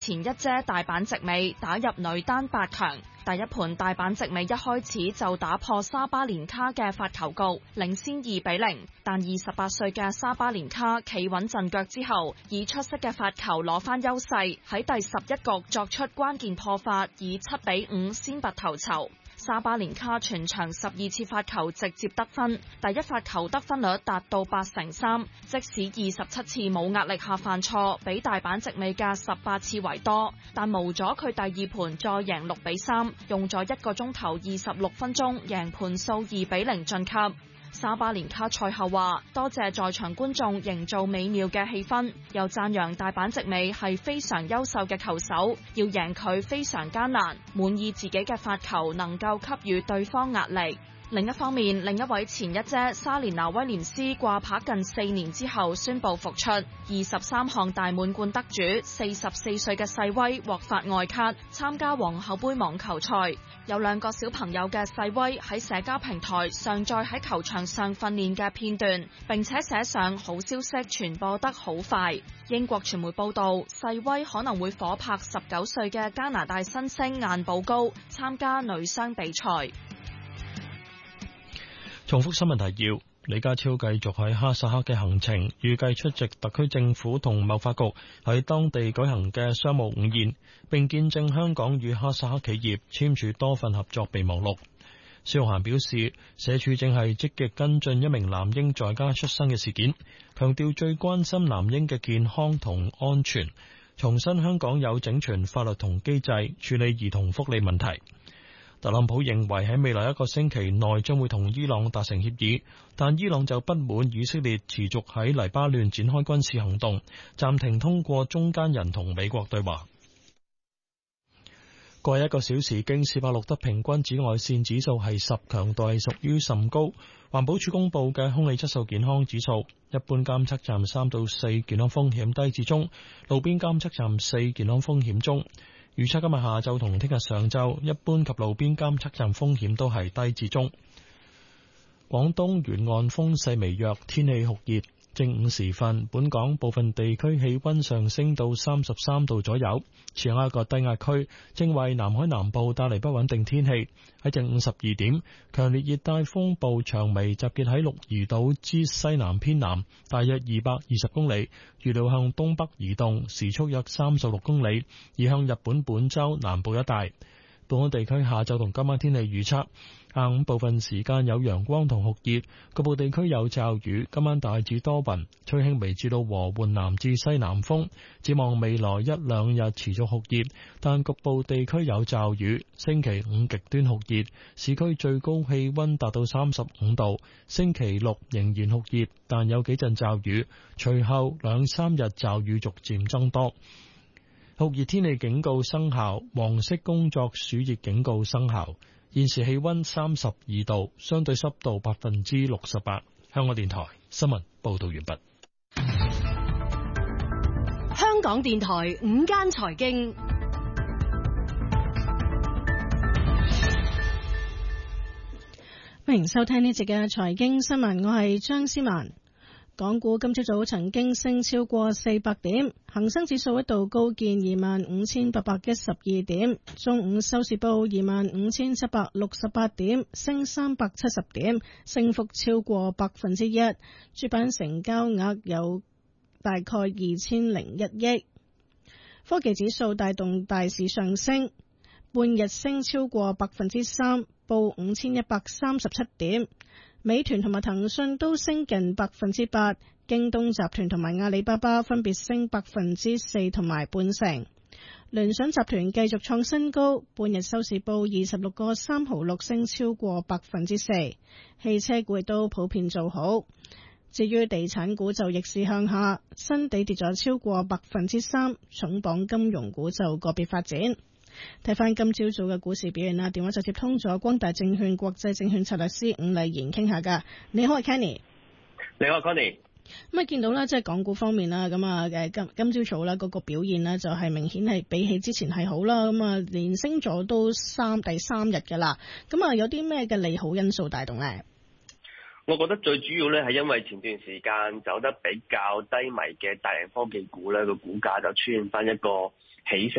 前一姐大阪直美打入女單8強，第一盤大阪直美一開始就打破沙巴連卡嘅發球局，領先2-0。但28歲嘅沙巴連卡企穩陣腳之後，以出色嘅發球攞翻優勢，喺第11局作出關鍵破發，以7-5先拔頭籌。沙巴連卡全場12次發球直接得分，第一發球得分率達到83%，即使27次冇壓力下犯錯，比大阪直美嘅18次為多，但無阻佢第二盤再贏6-3，用咗1個鐘頭26分鐘贏盤數2-0晉級。沙巴連卡賽後話：多謝在場觀眾營造美妙嘅氣氛，又讚揚大阪直美係非常優秀嘅球手，要贏佢非常艱難，滿意自己嘅發球能夠給予對方壓力。另一方面，另一位前一姐莎蓮娜威廉斯掛牌近4年之後宣布復出，23項大滿貫得主44歲嘅細威獲發外卡參加皇后杯網球賽。有2個小朋友嘅細威喺社交平台上載喺球場上訓練嘅片段，並且寫上好消息傳播得好快。英國傳媒報道，細威可能會夥拍19歲嘅加拿大新星晏寶高參加女雙比賽。 重複新聞提要：李家超繼續喺哈薩克嘅行程，預計出席特區政府同貿發局喺當地舉行嘅商務午宴，並見證香港與哈薩克企業簽署多份合作備忘錄。蕭浩涵表示，社署正係積極跟進一名男嬰在家出生嘅事件，強調最關心男嬰嘅健康同安全，重申香港有整全法律同機制處理兒童福利問題。特朗普認為喺未來1個星期內將會同伊朗達成協議，但伊朗就不滿以色列持續喺黎巴嫩展開軍事行動，暫停通過中間人同美國對話。過去1個小時，京士柏錄得平均紫外線指數係10，強度係屬於甚高。環保署公布嘅空氣質素健康指數，一般監測站3到4，健康風險低至中；路邊監測站4，健康風險中。預測今日下晝同聽日上晝，一般及路邊監測站風險都係低至中。廣東沿岸風勢微弱，天氣酷熱。正午時分，本港部分地區氣溫上升到33度左右。此外，一個低壓區正為南海南部帶嚟不穩定天氣。喺正午12點，強烈熱帶風暴長眉集結喺鹿兒島之西南偏南，大約220公里，預料向東北移動，時速約36公里，移向日本本州南部一帶。本港地區下晝同今晚天氣預測：下午部分時間有陽光同酷熱，局部地區有驟雨。今晚大致多雲，吹輕微至到和緩南至西南風。展望未來1-2日持續酷熱，但局部地區有驟雨。星期5極端酷熱，市區最高氣溫達到35度。星期6仍然酷熱，但有幾陣驟雨。隨後2-3日驟雨逐漸增多。酷熱天氣警告生效，黃色工作暑熱警告生效。現時氣溫32度，相對濕度68%。香港電台新聞報道完畢。 香港電台午間財經，歡迎收聽呢節嘅財經新聞，我係張思文。港股今朝早曾經升超過400點，恒生指數一度高見25,812點，中午收市報25,768點，升370點，升幅超過1%。主板成交額有大概2,001億。科技指數帶動大市上升，半日升超過3%，報5,137點。美團同埋騰訊都升近8%，京東集團同埋阿里巴巴分別升4%同埋半成。聯想集團繼續創新高，半日收市報26個3毫6，升超過4%。汽車股亦都普遍做好，至於地產股就逆市向下，新地跌咗超過3%，重磅金融股就個別發展。睇翻今朝早嘅股市表現啦，電話就接通咗光大證券國際證券策略師伍麗賢傾下噶。你好，係 Kenny。 你好，Connie。 咁啊，見到咧，即係港股方面啦，咁啊，今朝早啦，嗰個表現呢，就係明顯係比起之前係好啦。咁啊，連升咗都第三日噶啦。咁啊，有啲咩嘅利好因素帶動咧？ 我覺得最主要咧係因為前段時間走得比較低迷嘅大型科技股咧，個股價就出現翻一個起升。